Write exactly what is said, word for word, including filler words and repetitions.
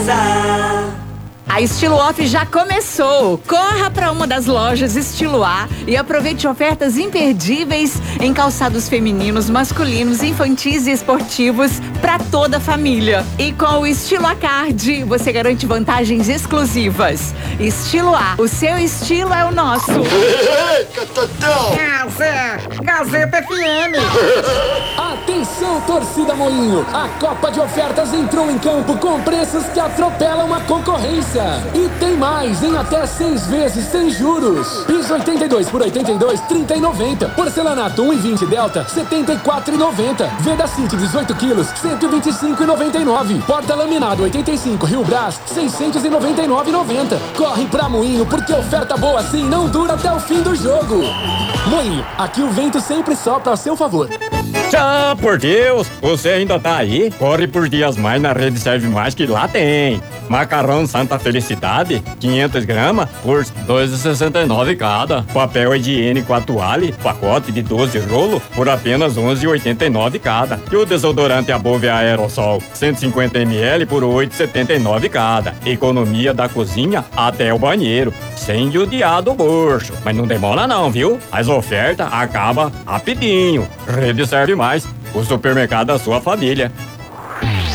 A Estilo Off já começou! Corra para uma das lojas Estilo A e aproveite ofertas imperdíveis em calçados femininos, masculinos, infantis e esportivos para toda a família. E com o Estilo A Card, você garante vantagens exclusivas. Estilo A, o seu estilo é o nosso. Gazeta, Gazeta F M. Atenção, torcida Moinho! A Copa de Ofertas entrou em campo com preços que atropelam a concorrência. E tem mais, em até seis vezes sem juros. Piso oitenta e dois por oitenta e dois, trinta e noventa. Porcelanato um e vinte Delta, setenta e quatro e noventa. Veda City dezoito quilos, cento e vinte e cinco e noventa e nove. Porta laminado oitenta e cinco Rio Brás, seiscentos e noventa e nove e noventa. Corre pra Moinho, porque oferta boa assim não dura até o fim do jogo. Moinho, aqui o vento sempre sopra a seu favor. Tchau, por Deus, você ainda tá aí? Corre por Dias Mais na Rede Serve Mais que lá tem. Macarrão Santa Felicidade, quinhentas gramas, por dois reais e sessenta e nove cada. Papel higiênico Atuale, pacote de doze rolo, por apenas onze reais e oitenta e nove cada. E o desodorante Above Aerosol, cento e cinquenta mililitros por oito reais e setenta e nove cada. Economia da cozinha até o banheiro, sem judiar do bolso. Mas não demora não, viu? As ofertas acabam rapidinho. Rede Serve Mais, o supermercado da sua família.